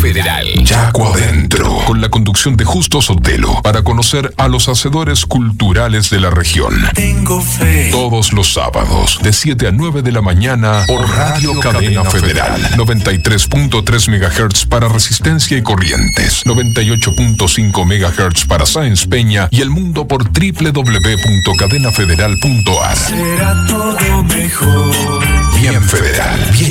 Federal. Yaco Adentro, con la conducción de Justo Sotelo, para conocer a los hacedores culturales de la región. Tengo fe. Todos los sábados, de 7 a 9 de la mañana, por Radio Cadena Federal. 93.3 MHz para Resistencia y Corrientes, 98.5 MHz para Sáenz Peña y el mundo por www.cadenafederal.ar. Será todo mejor. Bien federal, bien